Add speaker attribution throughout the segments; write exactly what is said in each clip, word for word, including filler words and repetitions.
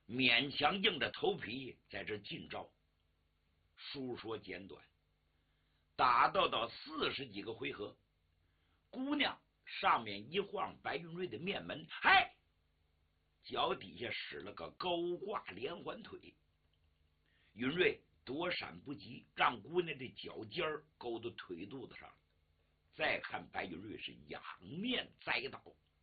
Speaker 1: 勉强硬着头皮在这进招。书说简短，打斗到四十几个回合，姑娘上面一晃白云瑞的面门，嗨，脚底下使了个勾挂连环腿，云瑞躲闪不及，让姑娘的脚尖儿勾到腿肚子上。再看白云瑞是仰面栽倒，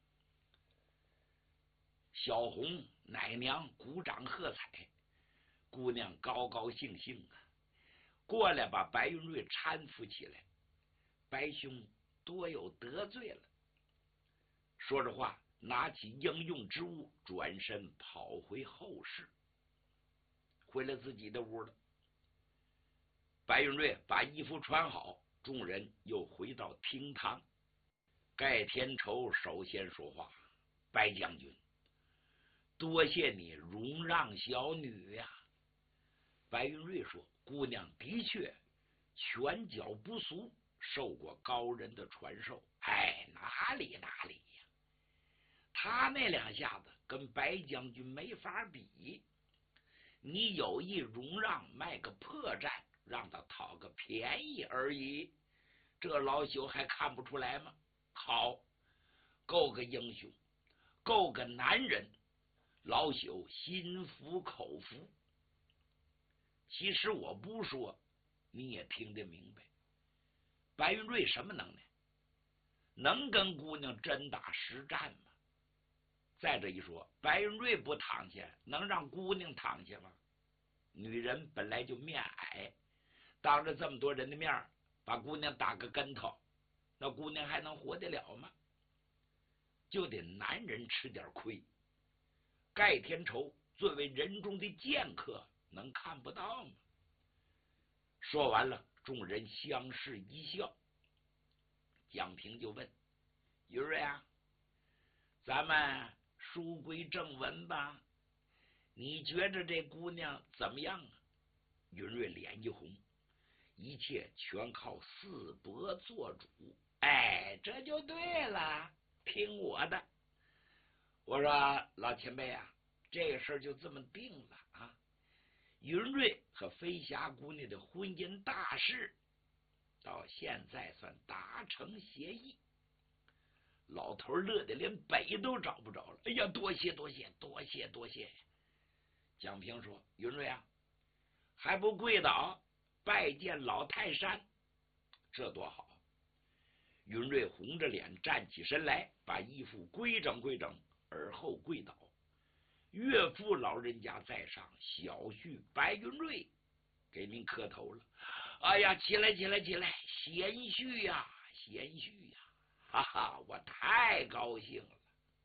Speaker 1: 小红奶娘鼓掌喝彩，姑娘高高兴兴啊，过来把白云瑞搀扶起来。白兄多有得罪了。说着话，拿起应用之物，转身跑回后室，回了自己的屋了。白云瑞把衣服穿好，众人又回到厅堂。盖天仇首先说话：“白将军，多谢你容让小女呀。”白云瑞说：“姑娘的确拳脚不俗，受过高人的传授。”哎，哪里哪里呀！他那两下子跟白将军没法比。你有意容让，卖个破绽，让他讨个便宜而已。这老朽还看不出来吗？好，够个英雄，够个男人，老朽心服口服。其实我不说，你也听得明白。白云瑞什么能耐？能跟姑娘真打实战吗？再这一说，白云瑞不躺下，能让姑娘躺下吗？女人本来就面矮，当着这么多人的面把姑娘打个跟头，那姑娘还能活得了吗？就得男人吃点亏。盖天仇作为人中的剑客，能看不到吗？说完了，众人相视一笑。蒋平就问云瑞啊，咱们书归正文吧，你觉着这姑娘怎么样啊？云瑞脸一红，一切全靠四伯做主。哎，这就对了，听我的。我说老前辈啊，这个事儿就这么定了啊。云瑞和飞霞姑娘的婚姻大事到现在算达成协议。老头乐得连北都找不着了。哎呀，多谢多谢多谢多谢。蒋平说：“云瑞啊，还不跪倒拜见老泰山？这多好！”云瑞红着脸站起身来，把衣服规整规整，而后跪倒。岳父老人家在上，小婿白云瑞给您磕头了。哎呀，起来起来起来，贤婿呀贤婿呀！哈哈，我太高兴了。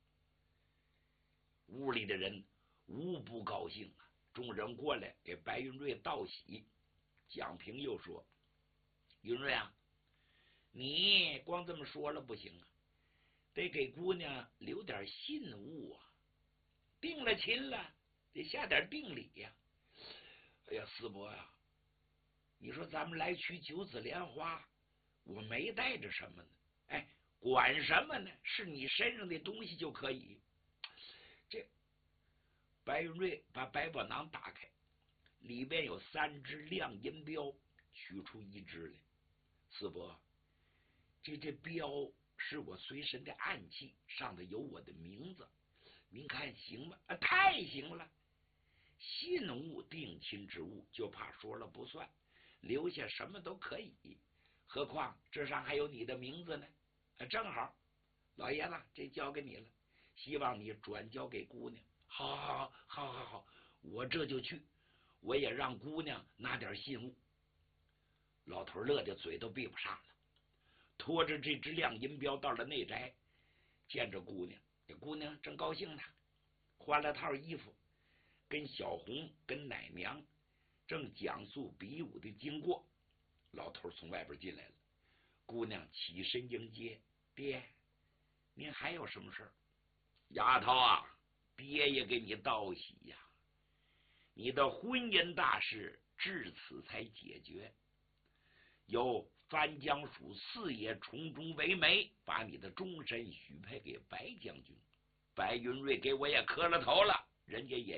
Speaker 1: 屋里的人无不高兴啊！众人过来给白云瑞道喜。蒋平又说：“云瑞啊，你光这么说了不行啊，得给姑娘留点信物啊。定了亲了，得下点定礼呀、啊。哎呀，四伯呀、啊，你说咱们来取九子莲花，我没带着什么呢？哎，管什么呢？是你身上的东西就可以。”这白云瑞把百宝囊打开，里边有三只亮银镖，取出一只来。四伯，这这镖是我随身的暗器，上头有我的名字，您看行吗？啊，太行了！信物定亲之物，就怕说了不算，留下什么都可以，何况这上还有你的名字呢？啊，正好，老爷子，这交给你了，希望你转交给姑娘。好好好好好好，我这就去，我也让姑娘拿点信物。老头乐得嘴都闭不上了，拖着这只亮银镖到了内宅，见着姑娘，这姑娘正高兴呢，换了套衣服，跟小红跟奶娘正讲述比武的经过。老头从外边进来了，姑娘起身迎接：“爹，您还有什么事儿？”“丫头啊，爹也给你道喜呀，你的婚姻大事至此才解决，由番江署四爷从中为媒，把你的终身许配给白将军。白云瑞给我也磕了头了，人家也